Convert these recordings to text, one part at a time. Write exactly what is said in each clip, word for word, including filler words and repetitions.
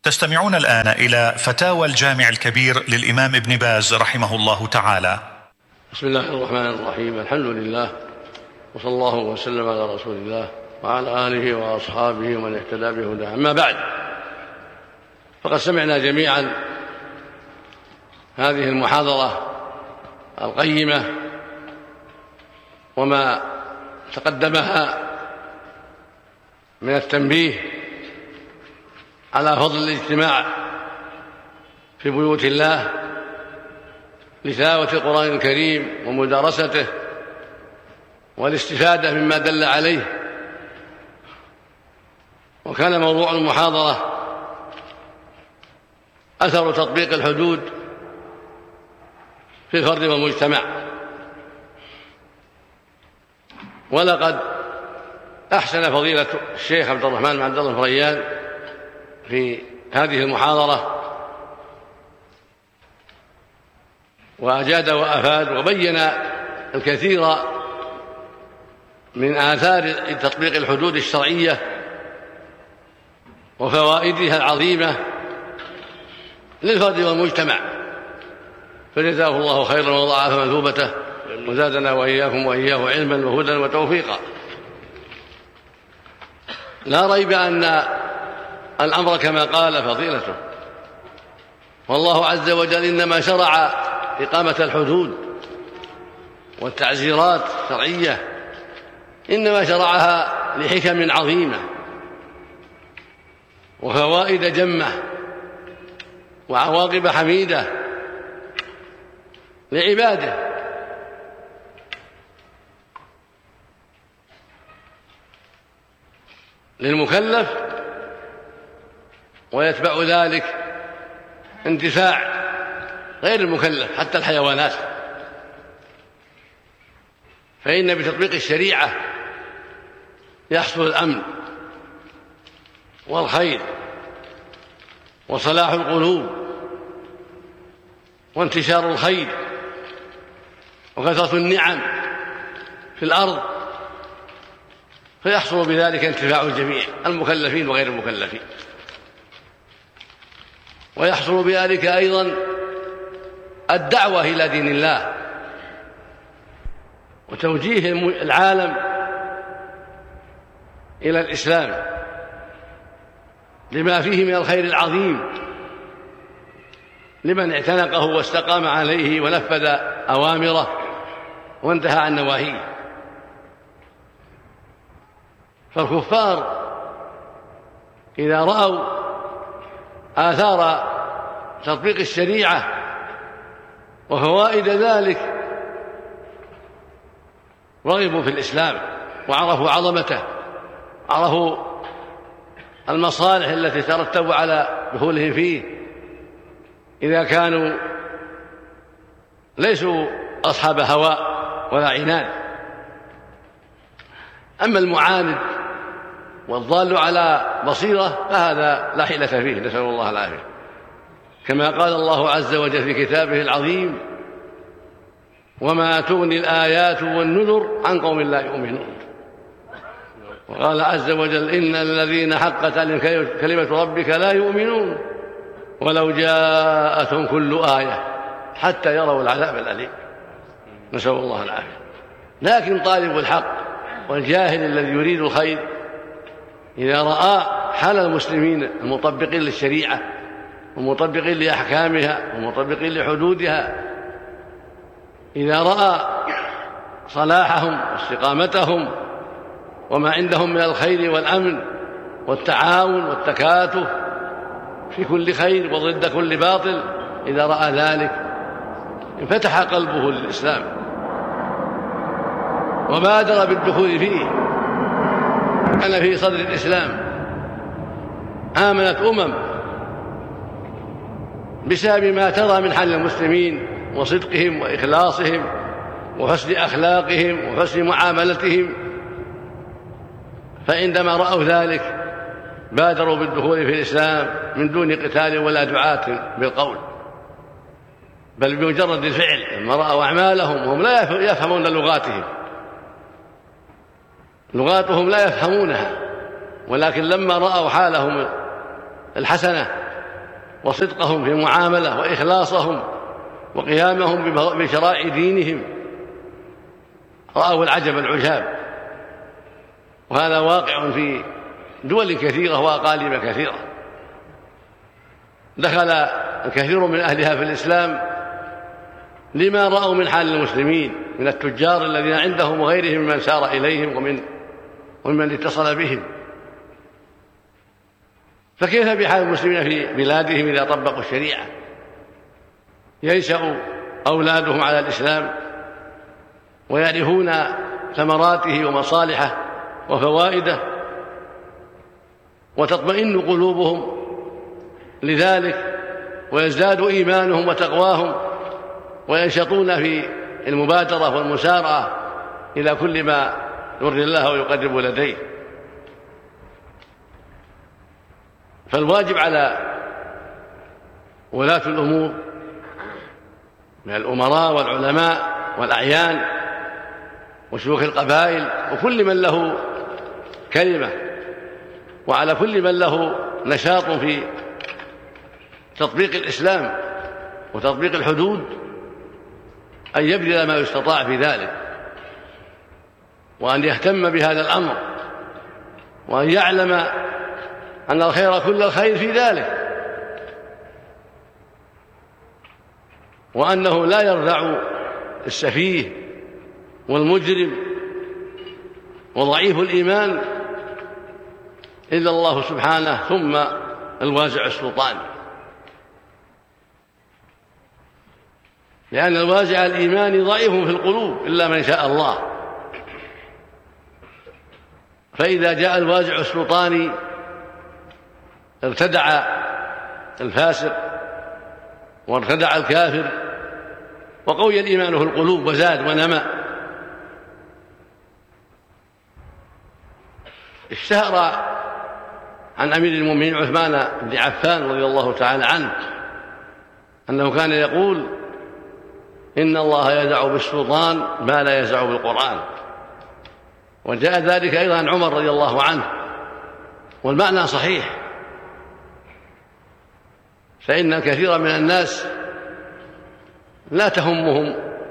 تستمعون الآن إلى فتاوى الجامع الكبير للإمام ابن باز رحمه الله تعالى. بسم الله الرحمن الرحيم. الحمد لله، وصلى الله وسلم على رسول الله وعلى آله وأصحابه ومن اهتدى بهداه. أما بعد، فقد سمعنا جميعا هذه المحاضرة القيمة وما تقدمها من التنبيه على فضل الاجتماع في بيوت الله لتلاوة القرآن الكريم ومدارسته والاستفادة مما دل عليه. وكان موضوع المحاضرة أثر تطبيق الحدود في الفرد والمجتمع. ولقد أحسن فضيلة الشيخ عبد الرحمن بن عبد الله الفريان في هذه المحاضرة، وأجاد وأفاد وبين الكثير من آثار تطبيق الحدود الشرعية وفوائدها العظيمة للفرد والمجتمع، فجزاه الله خيرا وضاعف مثوبته وزادنا وإياكم وإياه علما وهدى وتوفيقا. لا ريب أن الأمر كما قال فضيلته، والله عز وجل إنما شرع إقامة الحدود والتعزيرات الشرعية، إنما شرعها لحكم عظيمة وفوائد جمة وعواقب حميدة لعباده. للمكلف ويتبع ذلك انتفاع غير المكلف حتى الحيوانات، فإن بتطبيق الشريعة يحصل الأمن والخير وصلاح القلوب وانتشار الخير وكثرة النعم في الأرض، فيحصل بذلك انتفاع الجميع المكلفين وغير المكلفين. ويحصل بذلك أيضا الدعوة إلى دين الله وتوجيه العالم إلى الإسلام لما فيه من الخير العظيم لمن اعتنقه واستقام عليه ونفذ أوامره وانتهى عن نواهيه. فالكفار إذا رأوا آثار تطبيق الشريعة وفوائد ذلك رغبوا في الإسلام وعرفوا عظمته، عرفوا المصالح التي ترتب على دخولهم فيه إذا كانوا ليسوا أصحاب هوى ولا عناد. أما المعاند والضال على بصيرة فهذا لا حيلة فيه، نسأل الله العافية، كما قال الله عز وجل في كتابه العظيم: وما تغني الآيات والنذر عن قوم لا يؤمنون. وقال عز وجل: إن الذين حقت عليهم كلمة ربك لا يؤمنون ولو جاءتهم كل آية حتى يروا العذاب الأليم، نسأل الله العافية. لكن طالب الحق والجاهل الذي يريد الخير إذا رأى حال المسلمين المطبقين للشريعة ومطبقين لأحكامها ومطبقين لحدودها، إذا رأى صلاحهم واستقامتهم وما عندهم من الخير والأمن والتعاون والتكاتف في كل خير وضد كل باطل، إذا رأى ذلك انفتح قلبه للإسلام وبادر بالدخول فيه. كان في صدر الإسلام آمنت أمم بسبب ما ترى من حال المسلمين وصدقهم وإخلاصهم وحسن أخلاقهم وحسن معاملتهم، فعندما رأوا ذلك بادروا بالدخول في الإسلام من دون قتال ولا دعاة بالقول، بل بمجرد الفعل. لما رأوا أعمالهم وهم لا يفهمون لغاتهم لغاتهم لا يفهمونها، ولكن لما رأوا حالهم الحسنة وصدقهم في المعاملة وإخلاصهم وقيامهم بشرائع دينهم رأوا العجب العجاب. وهذا واقع في دول كثيرة وأقاليم كثيرة. دخل الكثير من أهلها في الإسلام لما رأوا من حال المسلمين من التجار الذين عندهم وغيرهم ممن سار إليهم ومن ومن اتصل بهم. فكيف بحال المسلمين في بلادهم إذا طبقوا الشريعة؟ ينشأ أولادهم على الإسلام ويعرفون ثمراته ومصالحه وفوائده، وتطمئن قلوبهم لذلك، ويزداد إيمانهم وتقواهم، وينشطون في المبادرة والمسارعة إلى كل ما يرضي الله ويقرب لديه. فالواجب على ولاة الأمور من الأمراء والعلماء والأعيان وشيوخ القبائل وكل من له كلمة، وعلى كل من له نشاط في تطبيق الإسلام وتطبيق الحدود أن يبذل ما يستطاع في ذلك، وأن يهتم بهذا الأمر، وأن يعلم أن الخير كل الخير في ذلك، وأنه لا يرضع السفيه والمجرم وضعيف الإيمان إلا الله سبحانه ثم الوازع السلطان، لأن الوازع الإيماني ضعيف في القلوب إلا من شاء الله. فإذا جاء الوازع السلطاني ارتدع الفاسق وارتدع الكافر وقوي الإيمان في القلوب وزاد ونمى. اشتهر عن أمير المؤمنين عثمان بن عفان رضي الله تعالى عنه أنه كان يقول: إن الله يزع بالسلطان ما لا يزع بالقرآن. وجاء ذلك أيضا عن عمر رضي الله عنه، والمعنى صحيح، فإن الكثير من الناس لا تهمهم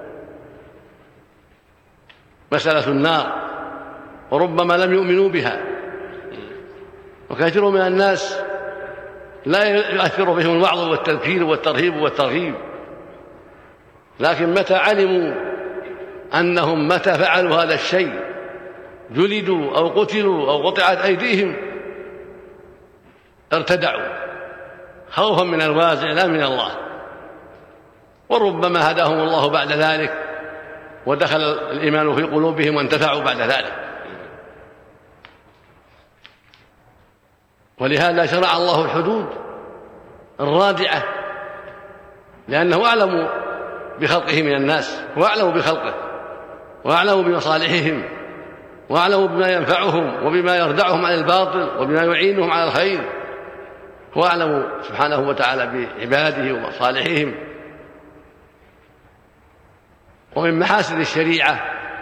مسألة النار وربما لم يؤمنوا بها، وكثير من الناس لا يؤثر بهم الوعظ والتذكير والترهيب والترغيب، لكن متى علموا أنهم متى فعلوا هذا الشيء جلدوا أو قتلوا أو قطعت أيديهم ارتدعوا خوفا من الوازع لا من الله، وربما هداهم الله بعد ذلك ودخل الإيمان في قلوبهم وانتفعوا بعد ذلك. ولهذا شرع الله الحدود الرادعة، لأنه أعلم بخلقه من الناس، وأعلم بخلقه، وأعلم بمصالحهم، وأعلم بما ينفعهم وبما يردعهم عن الباطل وبما يعينهم على الخير، هو أعلم سبحانه وتعالى بعباده ومصالحهم. ومن محاسن الشريعة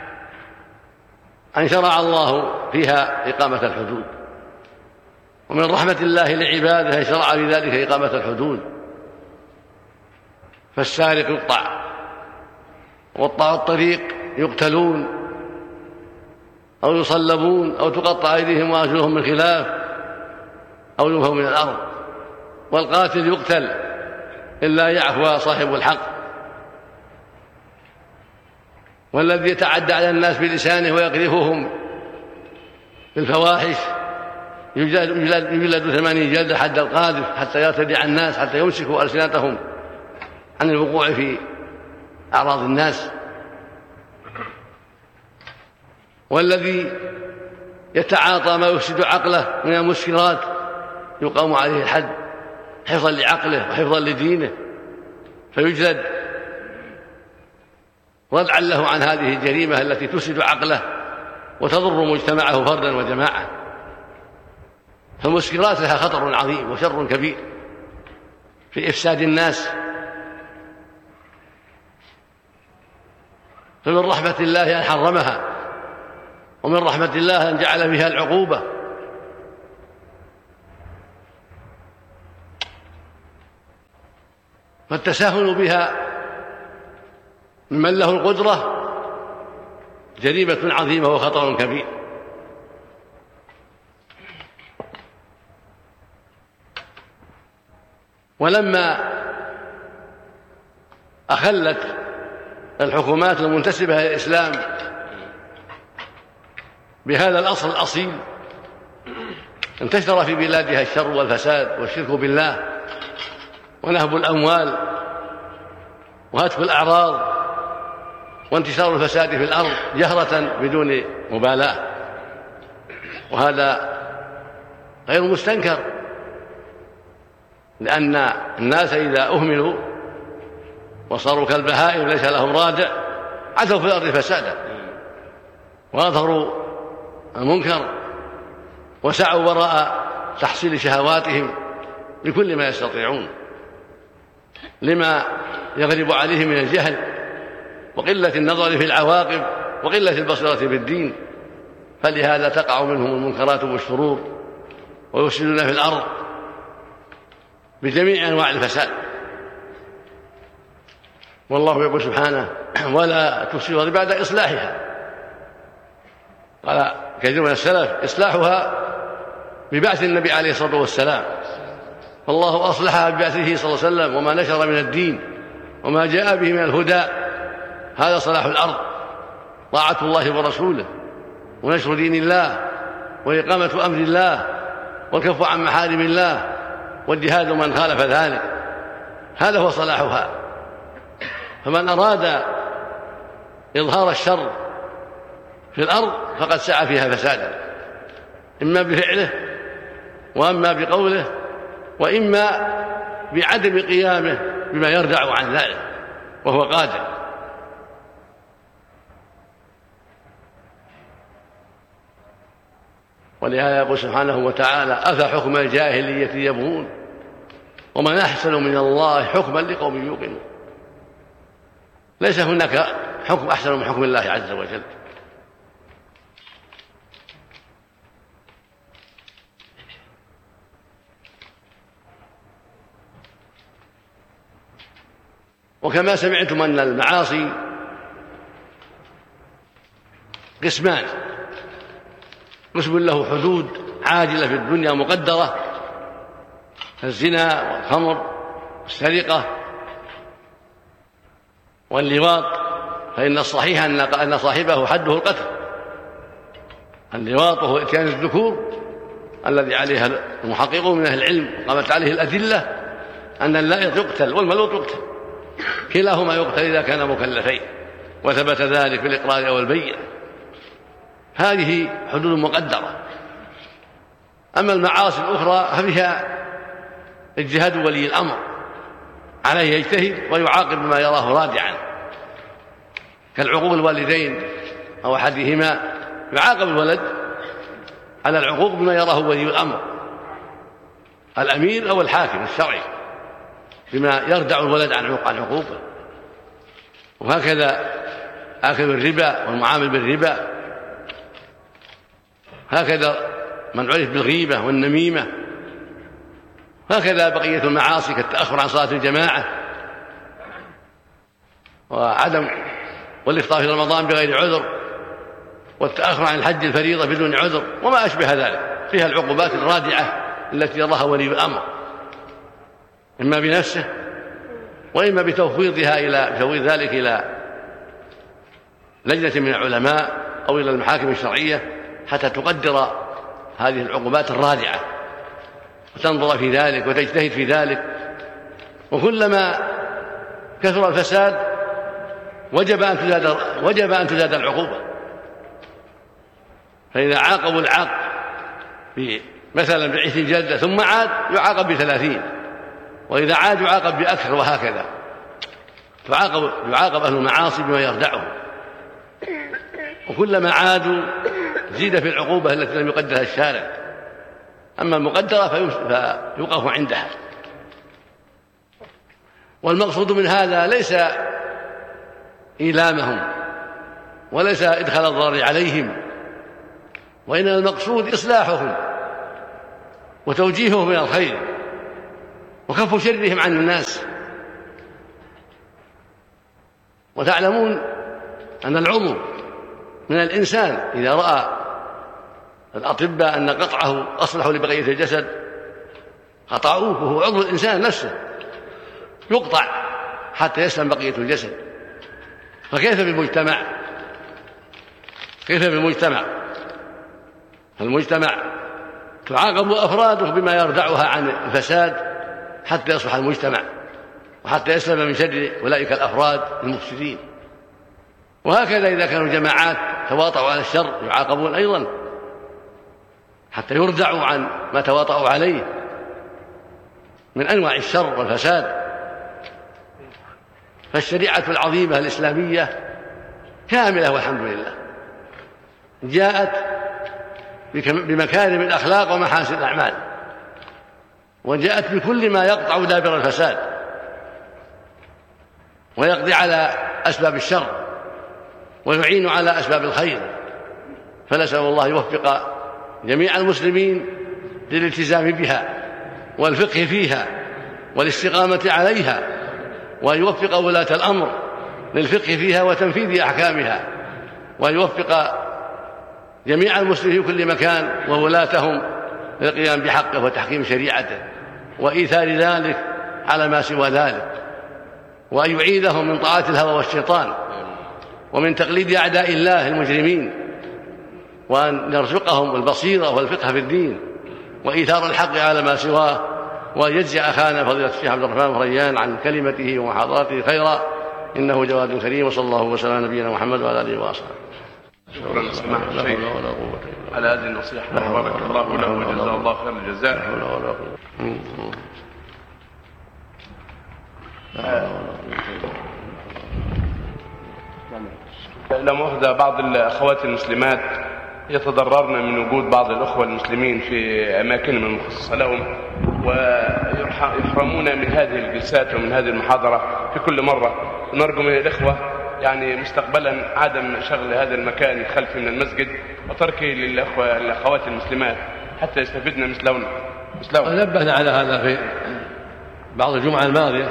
أن شرع الله فيها إقامة الحدود، ومن رحمة الله لعباده أن شرع في ذلك إقامة الحدود. فالسارق يقطع، وقطاع الطريق يقتلون أو يصلبون أو تقطع أيديهم وأرجلهم من خلاف أو ينفوا من الأرض، والقاتل يقتل إلا يعفو صاحب الحق. والذي يتعدى على الناس بلسانه ويقذفهم بالفواحش يجلد ثمانين جلدة حد القاذف حتى يرتدع الناس، حتى يمسكوا ألسنتهم عن الوقوع في أعراض الناس. والذي يتعاطى ما يفسد عقله من المسكرات يقام عليه الحد حفظا لعقله وحفظا لدينه فيجلد ردعا له عن هذه الجريمة التي تفسد عقله وتضر مجتمعه فردا وجماعة. فالمسكرات لها خطر عظيم وشر كبير في إفساد الناس. فمن رحمة الله أن حرمها، ومن رحمة الله أن جعل بها العقوبة. فالتساهل بها ممن له القدرة جريمة عظيمة وخطر كبير. ولما أخلت الحكومات المنتسبة إلى الإسلام بهذا الأصل الأصيل انتشر في بلادها الشر والفساد والشرك بالله ونهب الأموال وهتك الأعراض وانتشار الفساد في الأرض جهرة بدون مبالاة، وهذا غير مستنكر، لأن الناس إذا أهملوا وصاروا كالبهائم ليس لهم رادع عثوا في الأرض فسادا وأظهروا المنكر وسعوا وراء تحصيل شهواتهم بكل ما يستطيعون لما يغلب عليهم من الجهل وقلة النظر في العواقب وقلة البصيرة بالدين، فلهذا تقع منهم المنكرات والشرور ويفسدون في الأرض بجميع أنواع الفساد. والله يقول سبحانه: ولا تفسدوا الأرض بعد إصلاحها. قال كثير من السلف: إصلاحها ببعث النبي عليه الصلاة والسلام، فالله أصلحها ببعثه صلى الله عليه وسلم وما نشر من الدين وما جاء به من الهدى، هذا صلاح الأرض، طاعة الله ورسوله ونشر دين الله وإقامة أمر الله والكف عن محارم الله والجهاد من خالف ذلك، هذا هو صلاحها. فمن أراد إظهار الشر في الأرض فقد سعى فيها فسادا، إما بفعله وإما بقوله وإما بعدم قيامه بما يردع عن ذلك وهو قادر. ولهذا يقول سبحانه وتعالى: أفحكم الجاهلية يبغون ومن أحسن من الله حكما لقوم يوقنون. ليس هناك حكم أحسن من حكم الله عز وجل. وكما سمعتم أن المعاصي قسمان: قسم له حدود عاجلة في الدنيا مقدرة الزنا والخمر والسرقة واللواط، فإن الصحيح أن صاحبه حده القتل. اللواط وهو إتيان الذكور الذي عليها المحققون من أهل العلم قامت عليه الأدلة أن اللائط يقتل والملوط يقتل، كلاهما يقتل إذا كان مكلفين، وثبت ذلك بالإقرار أو البينة. هذه حدود مقدرة. أما المعاصي الأخرى فبها اجتهاد ولي الأمر، عليه يجتهد ويعاقب بما يراه رادعا، كالعقوق الوالدين أو أحدهما، يعاقب الولد على العقوق بما يراه ولي الأمر الأمير أو الحاكم الشرعي بما يردع الولد عن عقوقه. وهكذا آكل الربا والمعامل بالربا، هكذا من عرف بالغيبة والنميمة، هكذا بقية المعاصي كالتأخر عن صلاة الجماعة وعدم والإفطار في رمضان بغير عذر والتأخر عن الحج الفريضة بدون عذر وما أشبه ذلك، فيها العقوبات الرادعة التي يراها ولي الأمر إما بنفسه وإما بتفويضها إلى بتفويض ذلك إلى لجنة من العلماء أو إلى المحاكم الشرعية حتى تقدر هذه العقوبات الرادعة وتنظر في ذلك وتجتهد في ذلك. وكلما كثر الفساد وجب أن تزاد وجب أن تزاد العقوبة. فإذا عاقبوا العاق مثلا بعشرين جلدة ثم عاد يعاقب بثلاثين، وإذا عاد يعاقب بأكثر، وهكذا يعاقب يعاقب أهل المعاصي بما يردعهم. وكلما عادوا زيد في العقوبة التي لم يقدرها الشارع، أما المقدرة فيوقف عندها. والمقصود من هذا ليس إيلامهم وليس إدخال الضرر عليهم، وإنما المقصود إصلاحهم وتوجيههم إلى الخير وكف شرهم عن الناس وتعلمون أن العضو من الإنسان إذا رأى الأطباء أن قطعه أصلح لبقية الجسد قطعوه، وهو عضو الإنسان نفسه يقطع حتى يسلم بقية الجسد. فكيف بالمجتمع؟ كيف بالمجتمع؟ المجتمع تعاقب أفراده بما يردعها عن الفساد حتى يصلح المجتمع وحتى يسلم من شر أولئك الأفراد المفسدين. وهكذا إذا كانوا جماعات تواطؤوا على الشر يعاقبون أيضا حتى يردعوا عن ما تواطؤوا عليه من أنواع الشر والفساد. فالشريعة العظيمة الإسلامية كاملة والحمد لله، جاءت بمكارم الأخلاق ومحاسن الأعمال، وجاءت بكل ما يقطع دابر الفساد ويقضي على أسباب الشر ويعين على أسباب الخير. فنسأل الله يوفق جميع المسلمين للالتزام بها والفقه فيها والاستقامة عليها، ويوفق ولاة الأمر للفقه فيها وتنفيذ أحكامها، ويوفق جميع المسلمين في كل مكان وولاتهم للقيام بحقه وتحكيم شريعته وإيثار ذلك على ما سوى ذلك، وأن يعيذهم من طاعة الهوى والشيطان ومن تقليد أعداء الله المجرمين، وأن يرزقهم البصيرة والفقه في الدين وإيثار الحق على ما سواه، وأن يجزي أخانا فضيلة الشيخ عبد الرحمن فريان عن كلمته ومحاضراته خيرا، إنه جواد كريم. وصلى الله وسلم على نبينا محمد وعلى آله وأصحابه. شكرا سماحة الشيخ على هذه النصيحة، بارك الله له وجزاه الله خير الجزاء. لا مؤاخذة، بعض الأخوات المسلمات يتضررن من وجود بعض الأخوة المسلمين في أماكنهم المخصصة لهم، ويحرمون من هذه الجلسات ومن هذه المحاضرة في كل مرة. نرجو من الإخوة يعني مستقبلا عدم شغل هذا المكان الخلفي من المسجد وتركه للأخوة الأخوات المسلمات حتى يستفدن مثلنا. نبهنا على هذا في بعض الجمعة الماضية.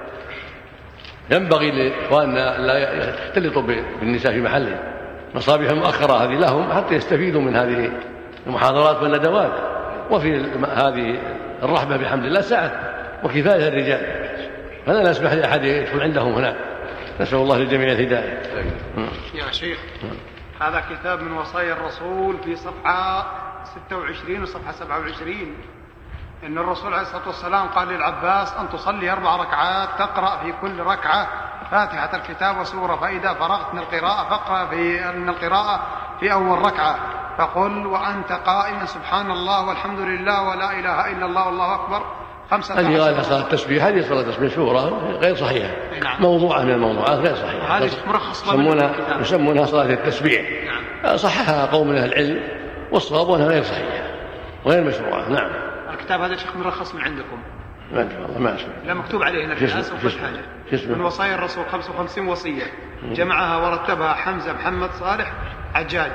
ينبغي لإخواننا لا يختلطوا بالنساء في محله، مصابيح مؤخرة هذه لهم حتى يستفيدوا من هذه المحاضرات والندوات، وفي هذه الرحبة بحمد الله سعة وكفاية الرجال، فلا نسمح لأحد يدخل عندهم هناك. نسأل الله للجميع الهداية. يا شيخ، هذا كتاب من وصايا الرسول في صفحة ستة وعشرين وصفحة سبعة وعشرين، إن الرسول عليه الصلاة والسلام قال للعباس أن تصلي أربع ركعات تقرأ في كل ركعة فاتحة الكتاب وسورة، فإذا فرغت من القراءة فاقرأ في من القراءة في أول ركعة فقل وأنت قائما سبحان الله والحمد لله ولا إله إلا الله والله أكبر خمسة. هذه غير صلاة التسبيح، هذه صلاة التسبيح سورة غير صحيحة، نعم. موضوعة من الموضوعات غير صحيحة، هذه مرخص يسمونها يسمونها صلاة التسبيح، نعم. صححها قوم من أهل العلم والصواب أنها غير صحيحة وغير مشروعة. نعم. الكتاب هذا شيخ مرخص من عندكم؟ ما أدري والله، ما أسمع. لا مكتوب عليه هنا في الناس وكل حاجة من وصايا الرسول خمسة وخمسين وصية، جمعها ورتبها حمزة محمد صالح عجاج.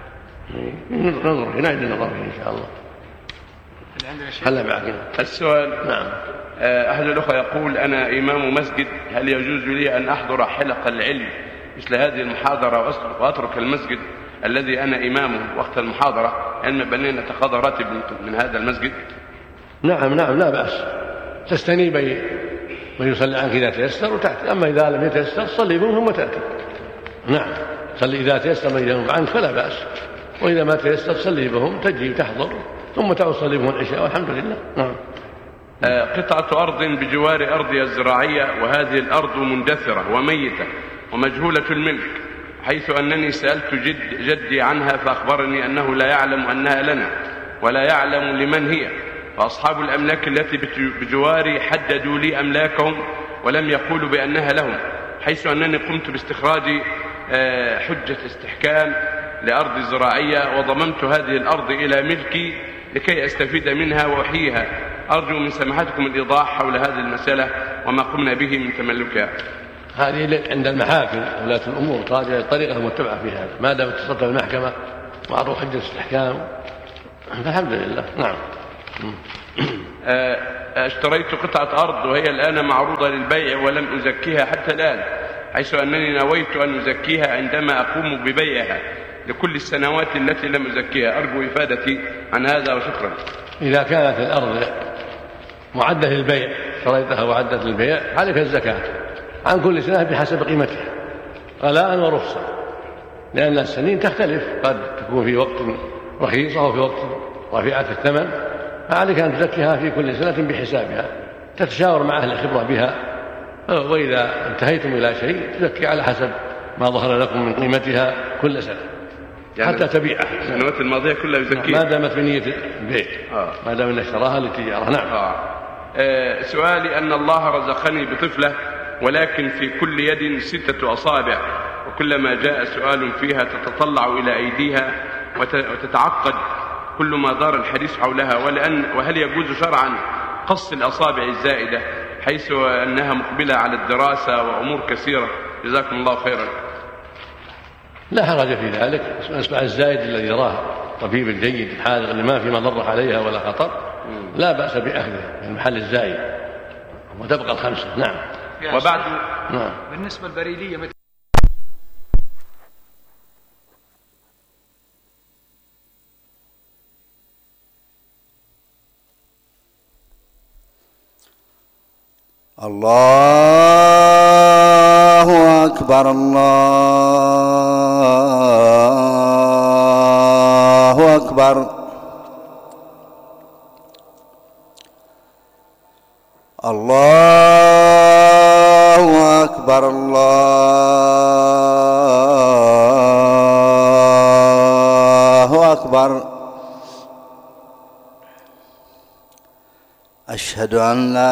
ننظر هنا عندنا نظر إن شاء الله. هلا معك. السؤال، نعم. أحد الأخوة يقول أنا إمام مسجد، هل يجوز لي أن أحضر حلقة العلم مثل هذه المحاضرة وأترك المسجد الذي أنا إمامه وقت المحاضرة، علما بأنني نتقاضى راتب من هذا المسجد؟ نعم نعم، لا بأس، تستنيب من يصلي عنك إذا تيسر وتأتي، أما إذا لم يتيسر صلي بهم ثم تأتي. نعم، صلي إذا تيسر من ينوب عنك فلا بأس، وإذا ما تيسر صلي بهم تجي تحضر ثم تعود صلي بهم العشاء والحمد لله. نعم. قطعة أرض بجوار أرضي الزراعية، وهذه الأرض مندثرة وميتة ومجهولة الملك، حيث أنني سألت جد جدي عنها فأخبرني أنه لا يعلم أنها لنا ولا يعلم لمن هي، فأصحاب الأملاك التي بجواري حددوا لي أملاكهم ولم يقولوا بأنها لهم، حيث أنني قمت باستخراج حجة استحكام لأرض زراعية وضممت هذه الأرض إلى ملكي لكي أستفيد منها وأحييها. أرجو من سماحتكم الإيضاح حول هذه المسألة وما قمنا به من تملكها. هذه عند المحاكم ولاة الأمور قاضية الطريقة المتبعة في هذا، ما دام اتصلت بالمحكمة وأعطوا حجة استحكام فالحمد لله. نعم. اشتريت قطعة أرض وهي الآن معروضة للبيع ولم أزكيها حتى الآن، حيث أنني نويت أن أزكيها عندما أقوم ببيعها لكل السنوات التي لم أزكيها. أرجو إفادتي عن هذا وشكرا. إذا كانت الأرض معدة للبيع، شريتها معدة للبيع، عليك الزكاة عن كل سنة بحسب قيمتها غلاء ورخصة، لأن السنين تختلف، قد تكون في وقت رخيصة وفي وقت رفيعة الثمن، فعليك أن تزكيها في كل سنة بحسابها، تتشاور مع أهل الخبرة بها، وإذا انتهيتم إلى شيء تزكي على حسب ما ظهر لكم من قيمتها كل سنة يعني حتى تبيعها. السنوات الماضية كلها يزكيها ما دامت بنية البيع، آه. ما دام اشتراها للتجارة. نعم. آه. آه سؤالي أن الله رزقني بطفلة ولكن في كل يد ستة أصابع، وكلما جاء سؤال فيها تتطلع إلى أيديها وتتعقد كل ما دار الحديث حولها، ولأن وهل يجوز شرعا قص الأصابع الزائدة حيث أنها مقبلة على الدراسة وأمور كثيرة؟ جزاكم الله خيرا. لا حرج في ذلك، الإصبع الزائد الذي يراه الطبيب الجيد الحاذق اللي ما في مضرة عليها ولا خطر لا بأس بأخذه في المحل الزائد وتبقى الخمسة. نعم. وبعد نعم. بالنسبة البريدية مثل الله أكبر الله أكبر الله أكبر الله أكبر. أشهد أن لا